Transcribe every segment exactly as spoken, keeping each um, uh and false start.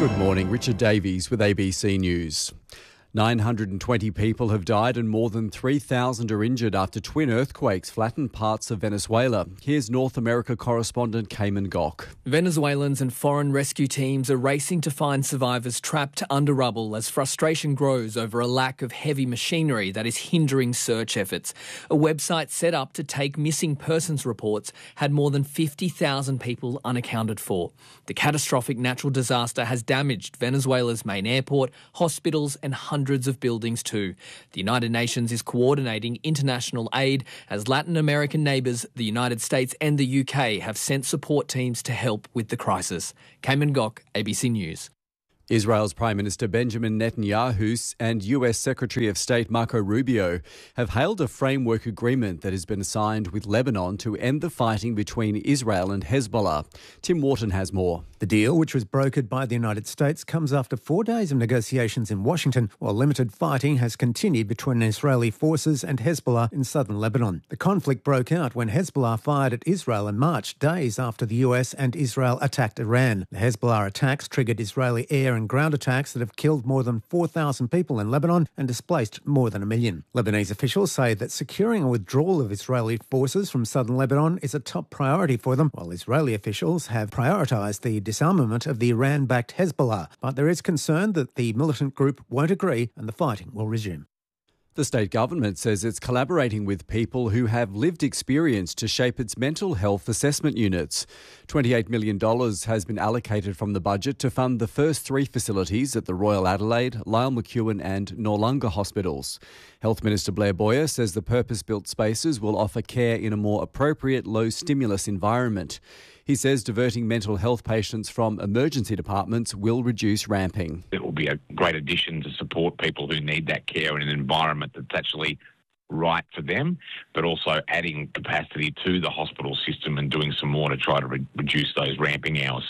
Good morning, Richard Davies with A B C News. nine hundred twenty people have died and more than three thousand are injured after twin earthquakes flattened parts of Venezuela. Here's North America correspondent Cayman Gok. Venezuelans and foreign rescue teams are racing to find survivors trapped under rubble as frustration grows over a lack of heavy machinery that is hindering search efforts. A website set up to take missing persons reports had more than fifty thousand people unaccounted for. The catastrophic natural disaster has damaged Venezuela's main airport, hospitals and hundreds Hundreds of buildings too. The United Nations is coordinating international aid as Latin American neighbours, the United States and the U K have sent support teams to help with the crisis. Cayman Gok, A B C News. Israel's Prime Minister Benjamin Netanyahu and U S Secretary of State Marco Rubio have hailed a framework agreement that has been signed with Lebanon to end the fighting between Israel and Hezbollah. Tim Wharton has more. The deal, which was brokered by the United States, comes after four days of negotiations in Washington, while limited fighting has continued between Israeli forces and Hezbollah in southern Lebanon. The conflict broke out when Hezbollah fired at Israel in March, days after the U S and Israel attacked Iran. The Hezbollah attacks triggered Israeli air and ground attacks that have killed more than four thousand people in Lebanon and displaced more than a million. Lebanese officials say that securing a withdrawal of Israeli forces from southern Lebanon is a top priority for them, while Israeli officials have prioritised the disarmament of the Iran-backed Hezbollah. But there is concern that the militant group won't agree and the fighting will resume. The state government says it's collaborating with people who have lived experience to shape its mental health assessment units. twenty-eight million dollars has been allocated from the budget to fund the first three facilities at the Royal Adelaide, Lyell McEwin and Noarlunga hospitals. Health Minister Blair Boyer says the purpose-built spaces will offer care in a more appropriate low-stimulus environment. He says diverting mental health patients from emergency departments will reduce ramping. It will be a great addition to support people who need that care in an environment that's actually right for them, but also adding capacity to the hospital system and doing some more to try to re- reduce those ramping hours.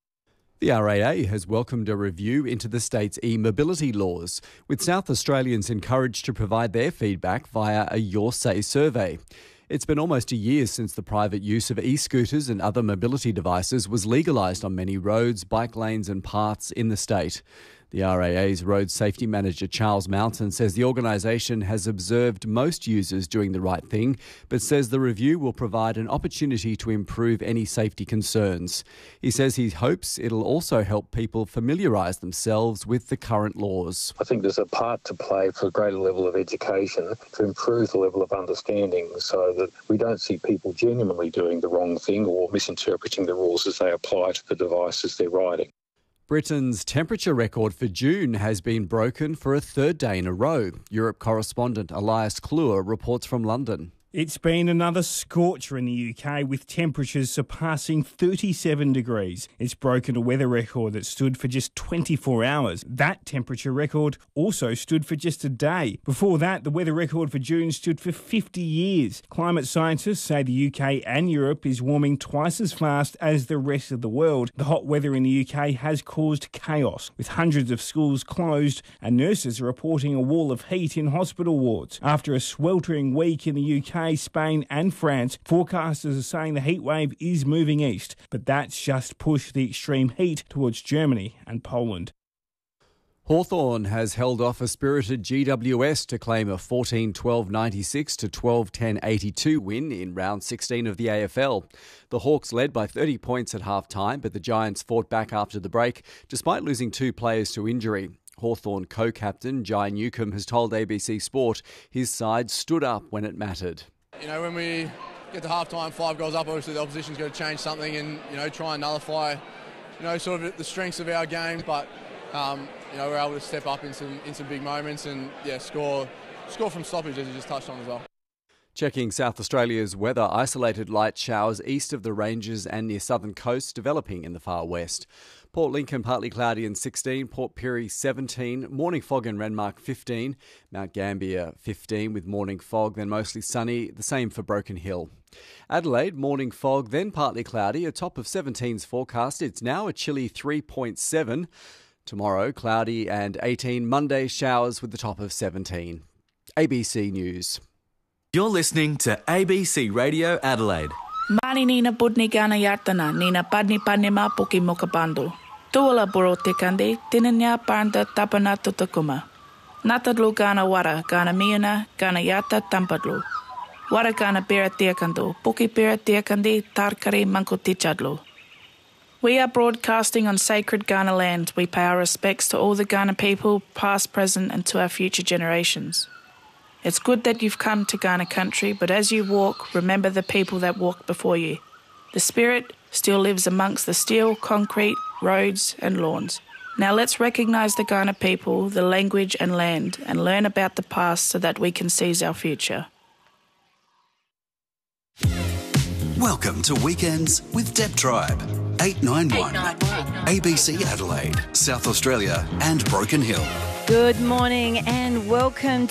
The R A A has welcomed a review into the state's e-mobility laws, with South Australians encouraged to provide their feedback via a Your Say survey. It's been almost a year since the private use of e-scooters and other mobility devices was legalised on many roads, bike lanes and paths in the state. The R A A's Road Safety Manager Charles Mountain says the organisation has observed most users doing the right thing, but says the review will provide an opportunity to improve any safety concerns. He says he hopes it'll also help people familiarise themselves with the current laws. I think there's a part to play for a greater level of education to improve the level of understanding so that we don't see people genuinely doing the wrong thing or misinterpreting the rules as they apply to the devices they're riding. Britain's temperature record for June has been broken for a third day in a row. Europe correspondent Elias Kluwer reports from London. It's been another scorcher in the U K with temperatures surpassing thirty-seven degrees. It's broken a weather record that stood for just twenty-four hours. That temperature record also stood for just a day. Before that, the weather record for June stood for fifty years. Climate scientists say the U K and Europe is warming twice as fast as the rest of the world. The hot weather in the U K has caused chaos, with hundreds of schools closed and nurses are reporting a wall of heat in hospital wards. After a sweltering week in the U K, Spain and France, forecasters are saying the heatwave is moving east, but that's just pushed the extreme heat towards Germany and Poland. Hawthorn has held off a spirited G W S to claim a fourteen twelve ninety-six to twelve ten eighty-two win in round sixteen of the A F L. The Hawks led by thirty points at half-time, but the Giants fought back after the break, despite losing two players to injury. Hawthorn co-captain Jai Newcombe has told A B C Sport his side stood up when it mattered. You know, when we get to half-time, five goals up, obviously the opposition's got to change something and, you know, try and nullify, you know, sort of the strengths of our game. But, um, you know, we're able to step up in some, in some big moments and, yeah, score, score from stoppage, as you just touched on as well. Checking South Australia's weather, isolated light showers east of the ranges and near southern coast developing in the far west. Port Lincoln partly cloudy and sixteen, Port Pirie seventeen, morning fog in Renmark fifteen, Mount Gambier fifteen with morning fog, then mostly sunny, the same for Broken Hill. Adelaide, morning fog, then partly cloudy, a top of seventeen's forecast. It's now a chilly three point seven. Tomorrow, cloudy and eighteen, Monday showers with the top of seventeen. A B C News. You're listening to A B C Radio Adelaide. Mani nina putni kana yartana, nina padni padni ma puki mokapando. Tuola boro te kandi, tinanya parnda tapana tutakuma. Natadlu gana wara, gana miuna, gana yata tampadlu. Wara gana bera tiakando, puki bera tiakandi, tarkari manko tichadlu. We are broadcasting on sacred Kaurna land. We pay our respects to all the Kaurna people, past, present, and to our future generations. It's good that you've come to Kaurna country, but as you walk, remember the people that walked before you. The spirit still lives amongst the steel, concrete, roads, and lawns. Now let's recognise the Kaurna people, the language and land, and learn about the past so that we can seize our future. Welcome to Weekends with Deb Tribe. eight nine one, A B C Adelaide, South Australia and Broken Hill. Good morning and welcome